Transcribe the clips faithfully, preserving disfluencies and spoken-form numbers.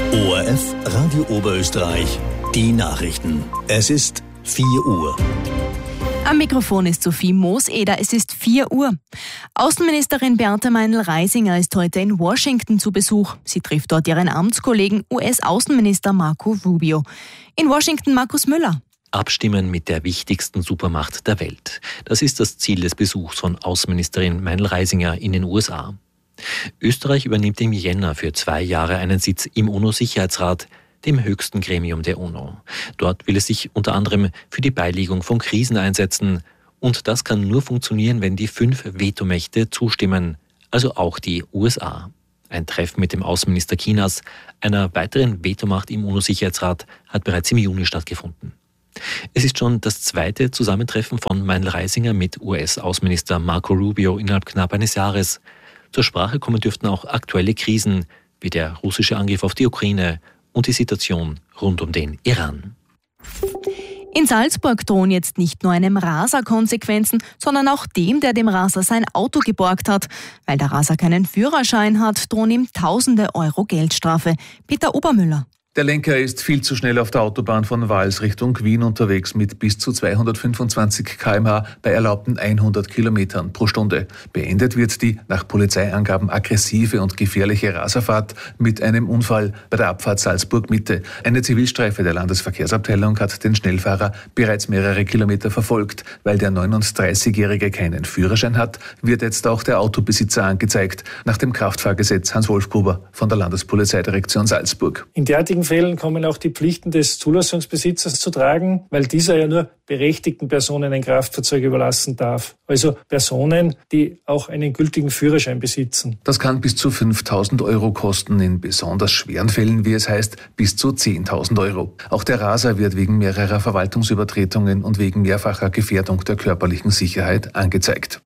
O R F Radio Oberösterreich, die Nachrichten. Es ist vier Uhr. Am Mikrofon ist Sophie Mooseder. Es ist vier Uhr. Außenministerin Beate Meindl-Reisinger ist heute in Washington zu Besuch. Sie trifft dort ihren Amtskollegen U S-Außenminister Marco Rubio. In Washington Markus Müller. Abstimmen mit der wichtigsten Supermacht der Welt. Das ist das Ziel des Besuchs von Außenministerin Meindl-Reisinger in den U S A. Österreich übernimmt im Jänner für zwei Jahre einen Sitz im UNO-Sicherheitsrat, dem höchsten Gremium der UNO. Dort will es sich unter anderem für die Beilegung von Krisen einsetzen. Und das kann nur funktionieren, wenn die fünf Vetomächte zustimmen, also auch die U S A. Ein Treffen mit dem Außenminister Chinas, einer weiteren Vetomacht im UNO-Sicherheitsrat, hat bereits im Juni stattgefunden. Es ist schon das zweite Zusammentreffen von Meindl-Reisinger mit U S-Außenminister Marco Rubio innerhalb knapp eines Jahres. Zur Sprache kommen dürften auch aktuelle Krisen, wie der russische Angriff auf die Ukraine und die Situation rund um den Iran. In Salzburg drohen jetzt nicht nur einem Raser Konsequenzen, sondern auch dem, der dem Raser sein Auto geborgt hat. Weil der Raser keinen Führerschein hat, drohen ihm tausende Euro Geldstrafe. Peter Obermüller. Der Lenker ist viel zu schnell auf der Autobahn von Vals Richtung Wien unterwegs mit bis zu zweihundertfünfundzwanzig Kilometer pro Stunde bei erlaubten hundert Kilometern pro Stunde. Beendet wird die nach Polizeiangaben aggressive und gefährliche Raserfahrt mit einem Unfall bei der Abfahrt Salzburg-Mitte. Eine Zivilstreife der Landesverkehrsabteilung hat den Schnellfahrer bereits mehrere Kilometer verfolgt. Weil der neununddreißigjährige keinen Führerschein hat, wird jetzt auch der Autobesitzer angezeigt. Nach dem Kraftfahrgesetz Hans-Wolf Gruber von der Landespolizeidirektion Salzburg. In derartigen Fällen kommen auch die Pflichten des Zulassungsbesitzers zu tragen, weil dieser ja nur berechtigten Personen ein Kraftfahrzeug überlassen darf. Also Personen, die auch einen gültigen Führerschein besitzen. Das kann bis zu fünftausend Euro kosten, in besonders schweren Fällen, wie es heißt, bis zu zehntausend Euro. Auch der Raser wird wegen mehrerer Verwaltungsübertretungen und wegen mehrfacher Gefährdung der körperlichen Sicherheit angezeigt.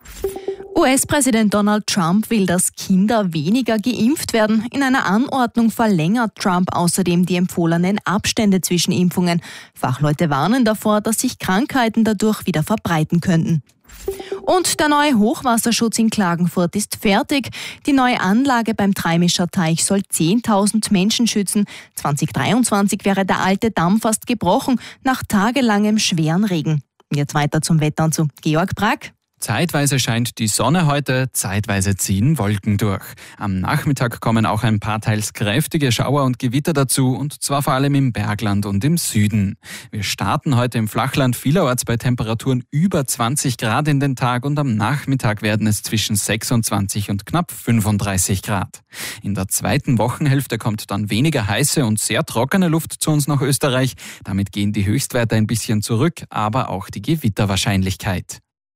U S-Präsident Donald Trump will, dass Kinder weniger geimpft werden. In einer Anordnung verlängert Trump außerdem die empfohlenen Abstände zwischen Impfungen. Fachleute warnen davor, dass sich Krankheiten dadurch wieder verbreiten könnten. Und der neue Hochwasserschutz in Klagenfurt ist fertig. Die neue Anlage beim Dreimischer Teich soll zehntausend Menschen schützen. zwanzig dreiundzwanzig wäre der alte Damm fast gebrochen, nach tagelangem schweren Regen. Jetzt weiter zum Wetter und zu Georg Brack. Zeitweise scheint die Sonne heute, zeitweise ziehen Wolken durch. Am Nachmittag kommen auch ein paar teils kräftige Schauer und Gewitter dazu, und zwar vor allem im Bergland und im Süden. Wir starten heute im Flachland vielerorts bei Temperaturen über zwanzig Grad in den Tag, und am Nachmittag werden es zwischen sechsundzwanzig und knapp fünfunddreißig Grad. In der zweiten Wochenhälfte kommt dann weniger heiße und sehr trockene Luft zu uns nach Österreich. Damit gehen die Höchstwerte ein bisschen zurück, aber auch die Gewitterwahrscheinlichkeit.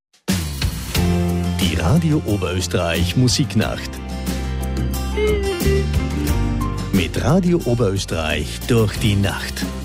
Die Radio Oberösterreich Musiknacht. Mit Radio Oberösterreich durch die Nacht.